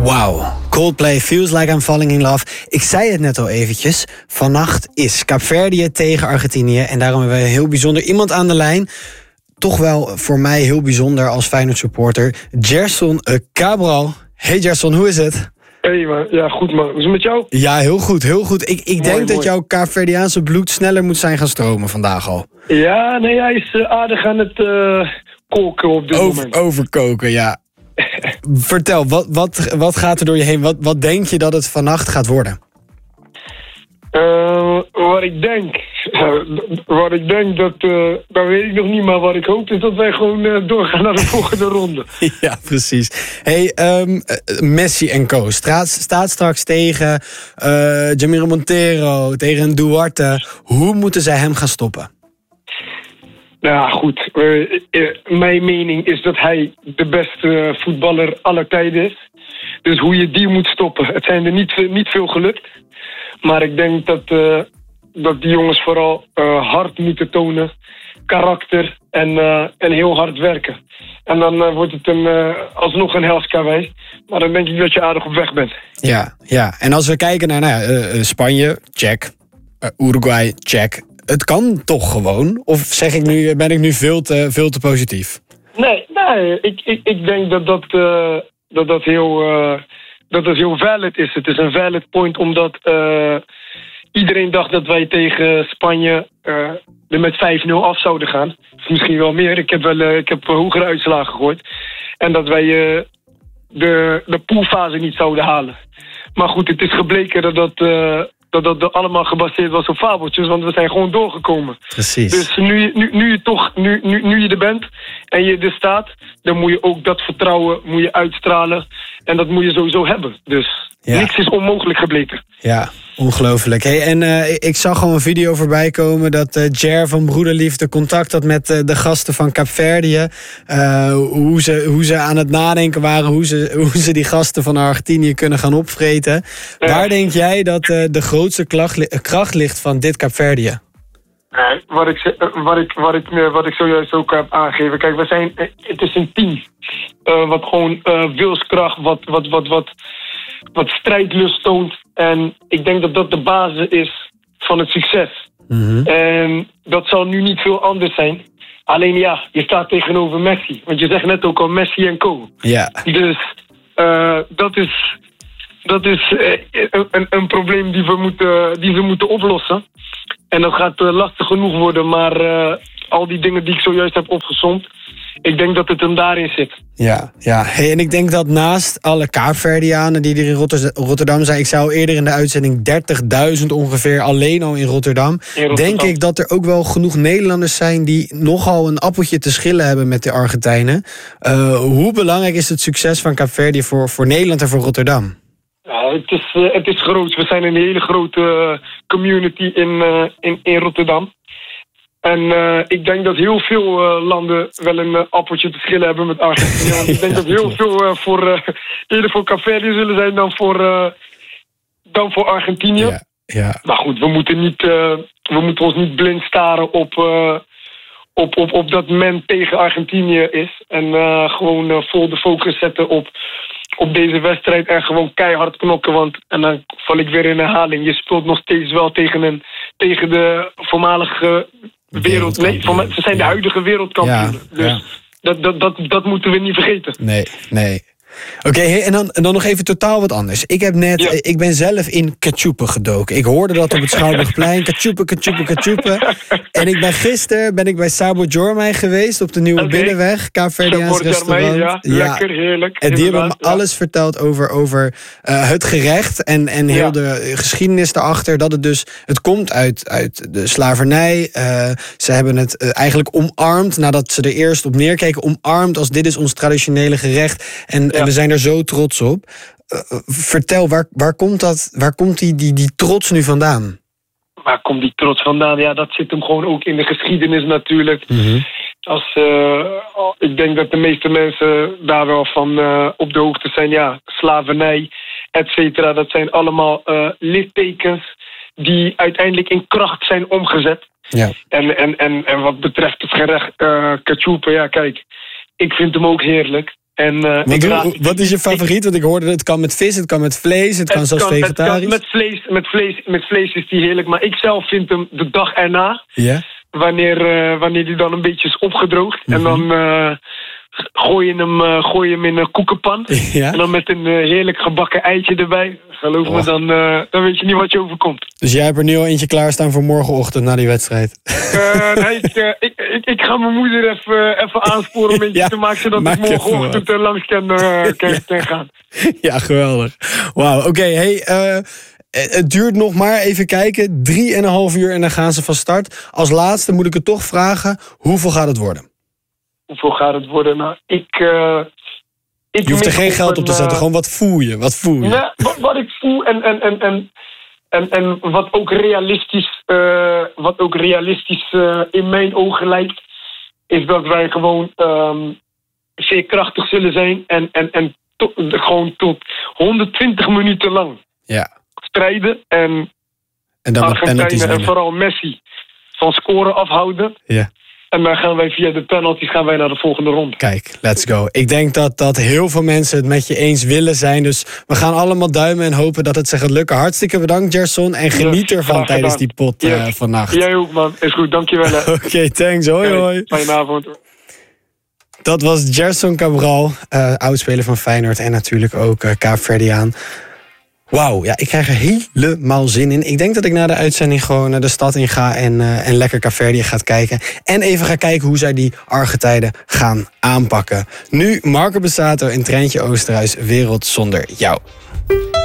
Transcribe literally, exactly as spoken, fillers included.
Wauw, Coldplay, Feels Like I'm Falling in Love. Ik zei het net al eventjes, vannacht is Kaapverdië tegen Argentinië. En daarom hebben we een heel bijzonder iemand aan de lijn. Toch wel voor mij heel bijzonder als Feyenoord supporter. Gerson Cabral. Hey Gerson, hoe is het? Hey man, ja goed man. Hoe is het met jou? Ja, heel goed, heel goed. Ik, ik mooi, denk mooi. dat jouw Kaapverdiaanse bloed sneller moet zijn gaan stromen vandaag al. Ja, nee, hij is uh, aardig aan het uh, koken op dit Over, moment. overkoken, ja. Vertel, wat, wat, wat gaat er door je heen? Wat, wat denk je dat het vannacht gaat worden? Uh, wat ik denk, uh, wat ik denk, dat, uh, dat weet ik nog niet, maar wat ik hoop is dat wij gewoon uh, doorgaan naar de volgende ronde. Ja, precies. Hey, um, Messi en co. Staat, staat straks tegen uh, Jamiro Monteiro, tegen Duarte. Hoe moeten zij hem gaan stoppen? Nou goed, uh, uh, mijn mening is dat hij de beste voetballer aller tijden is. Dus hoe je die moet stoppen, het zijn er niet, niet veel gelukt. Maar ik denk dat, uh, dat die jongens vooral uh, hard moeten tonen. Karakter en, uh, en heel hard werken. En dan uh, wordt het een, uh, alsnog een helskarwei. Maar dan denk ik dat je aardig op weg bent. Ja, ja. En als we kijken naar nou ja, uh, Spanje, check. Uh, Uruguay, check. Het kan toch gewoon? Of zeg ik nu, ben ik nu veel te, veel te positief? Nee, nee ik, ik, ik denk dat dat, uh, dat, dat heel... Uh, dat het heel valid is. Het is een valid point omdat uh, iedereen dacht dat wij tegen Spanje uh, er met vijf nul af zouden gaan. Of misschien wel meer. Ik heb wel uh, ik heb hogere uitslagen gegooid. En dat wij uh, de, de poolfase niet zouden halen. Maar goed, het is gebleken dat dat, uh, dat, dat allemaal gebaseerd was op fabeltjes. Want we zijn gewoon doorgekomen. Precies. Dus nu, nu, nu je toch, nu, nu, nu je er bent en je er staat, dan moet je ook dat vertrouwen moet je uitstralen. En dat moet je sowieso hebben. Dus ja. Niks is onmogelijk gebleken. Ja, ongelooflijk. Hey, en uh, ik zag al een video voorbij komen dat uh, Jer van Broederliefde contact had met uh, de gasten van Kaapverdië. Uh, hoe, ze, hoe ze aan het nadenken waren, hoe ze, hoe ze die gasten van Argentinië kunnen gaan opvreten. Ja. Waar denk jij dat uh, de grootste klacht, kracht ligt van dit Kaapverdië? Nee, wat, ik, wat, ik, wat, ik, wat ik zojuist ook heb aangegeven. Kijk, we zijn, het is een team. Uh, wat gewoon uh, wilskracht, wat, wat, wat, wat, wat strijdlust toont. En ik denk dat dat de basis is van het succes. Mm-hmm. En dat zal nu niet veel anders zijn. Alleen ja, je staat tegenover Messi. Want je zegt net ook al Messi en co. Ja. Dus uh, dat is, dat is uh, een, een probleem die we, moeten, die we moeten oplossen. En dat gaat uh, lastig genoeg worden, maar uh, al die dingen die ik zojuist heb opgezomd, ik denk dat het hem daarin zit. Ja, ja. Hey, en ik denk dat naast alle Kaapverdianen die er in Rotterdam zijn, ik zei eerder in de uitzending dertigduizend ongeveer alleen al in Rotterdam, in Rotterdam, denk ik dat er ook wel genoeg Nederlanders zijn die nogal een appeltje te schillen hebben met de Argentijnen. Uh, hoe belangrijk is het succes van Kaapverdië voor, voor Nederland en voor Rotterdam? Ja, het is, uh, het is groot. We zijn een hele grote uh, community in, uh, in, in Rotterdam. En uh, ik denk dat heel veel uh, landen wel een uh, appeltje te schillen hebben met Argentinië. Want ik denk dat heel veel uh, voor, uh, eerder voor Kaapverdië zullen zijn dan voor, uh, dan voor Argentinië. Ja, ja. Maar goed, we moeten, niet, uh, we moeten ons niet blind staren op, uh, op, op, op dat men tegen Argentinië is. En uh, gewoon uh, vol de focus zetten op... op deze wedstrijd en gewoon keihard knokken. Want, en dan val ik weer in herhaling, je speelt nog steeds wel tegen, een, tegen de voormalige wereld... Nee, ze zijn de huidige wereldkampioenen. Ja, dus ja. Dat, dat, dat, dat moeten we niet vergeten. Nee, nee. Oké, okay, hey, en, dan, en dan nog even totaal wat anders. Ik heb net, ja. ik ben zelf in Cachupe gedoken. Ik hoorde dat op het Schouwburgplein. Cachupe, Cachupe, Cachupe. En ik ben gisteren ben ik bij Sabor Jormai geweest op de Nieuwe okay. Binnenweg. Kaapverdiaans restaurant. Ja. Ja. Lekker, heerlijk. En die hebben me ja. alles verteld over, over uh, het gerecht en, en heel ja. de geschiedenis daarachter. Dat het dus, het komt uit, uit de slavernij. Uh, ze hebben het uh, eigenlijk omarmd nadat ze er eerst op neerkeken. Omarmd als dit is ons traditionele gerecht. En ja. we zijn er zo trots op. Uh, vertel, waar, waar komt, dat, waar komt die, die, die trots nu vandaan? Waar komt die trots vandaan? Ja, dat zit hem gewoon ook in de geschiedenis natuurlijk. Mm-hmm. Als, uh, ik denk dat de meeste mensen daar wel van uh, op de hoogte zijn. Ja, slavernij, et cetera. Dat zijn allemaal uh, littekens die uiteindelijk in kracht zijn omgezet. Ja. En, en, en, en wat betreft het gerecht uh, cachupe, ja kijk, ik vind hem ook heerlijk. En, uh, wat, ik doe, raad, wat is je favoriet? Want ik hoorde het kan met vis, het kan met vlees, het kan zelfs kan, vegetarisch. Het kan met, vlees, met, vlees, met vlees is die heerlijk, maar ik zelf vind hem de dag erna. Ja. Wanneer, uh, wanneer die dan een beetje is opgedroogd. Mm-hmm. En dan uh, gooi, je hem, uh, gooi je hem in een koekenpan. Ja. En dan met een uh, heerlijk gebakken eitje erbij. Geloof oh. me, dan, uh, dan weet je niet wat je overkomt. Dus jij hebt er nu al eentje klaarstaan voor morgenochtend na die wedstrijd? Uh, nee, ik, uh, ik, ik, ik ga mijn moeder even, even aansporen om een beetje ja, te maken... zodat ik morgenochtend er langs kan, uh, kan, ja. kan gaan. Ja, geweldig. Wauw, oké. Okay, hey, uh, het duurt nog maar, even kijken, drie en een half uur en dan gaan ze van start. Als laatste moet ik het toch vragen, hoeveel gaat het worden? Hoeveel gaat het worden? Nou, ik... Uh, ik je hoeft er geen geld op te zetten, uh, gewoon wat voel je? Wat voel je? Ja, wat, wat ik voel en, en, en, en, en, en wat ook realistisch, uh, wat ook realistisch uh, in mijn ogen lijkt, is dat wij gewoon um, veerkrachtig zullen zijn en, en, en to, gewoon tot honderdtwintig minuten lang ja. strijden en, en dan Argentinië en vooral Messi van scoren afhouden. Ja. En dan gaan wij via de penalties gaan wij naar de volgende ronde. Kijk, let's go. Ik denk dat, dat heel veel mensen het met je eens willen zijn. Dus we gaan allemaal duimen en hopen dat het zich gaat lukken. Hartstikke bedankt, Gerson. En geniet yes, ervan tijdens die pot yes. uh, vannacht. Jij ook, man. Is goed, dankjewel. Oké, okay, thanks. Hoi, hey, hoi. Fijne avond. Dat was Gerson Cabral, uh, oudspeler van Feyenoord en natuurlijk ook uh, Kaapverdiaan. Wauw, ja, ik krijg er helemaal zin in. Ik denk dat ik na de uitzending gewoon naar de stad in ga en, uh, en lekker Kaapverdië ga kijken. En even ga kijken hoe zij die Argentijnen gaan aanpakken. Nu Marco Borsato in Treintje Oosterhuis, Wereld zonder jou.